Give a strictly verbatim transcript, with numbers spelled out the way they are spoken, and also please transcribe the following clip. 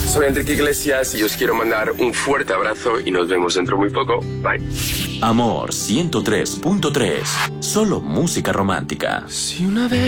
Soy Enrique Iglesias y os quiero mandar un fuerte abrazo y nos vemos dentro muy poco. Bye. Amor ciento tres punto tres. Solo música romántica. Si una vez